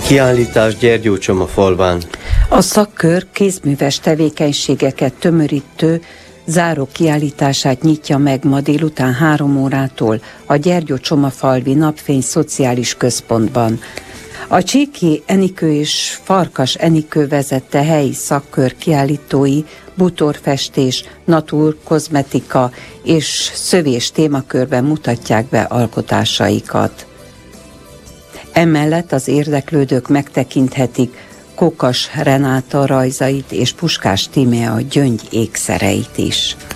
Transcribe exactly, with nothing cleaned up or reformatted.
Kiállítás Gyergyócsomafalván. A szakkör kézműves tevékenységeket tömörítő záró kiállítását nyitja meg ma délután három órától a Gyergyócsomafalvi Napfény Szociális Központban. A Csíki Enikő és Farkas Enikő vezette helyi szakkör kiállítói bútorfestés, naturkozmetika és szövés témakörben mutatják be alkotásaikat. Emellett az érdeklődők megtekinthetik Kokas Renáta rajzait és Puskás Tímea gyöngy ékszereit is.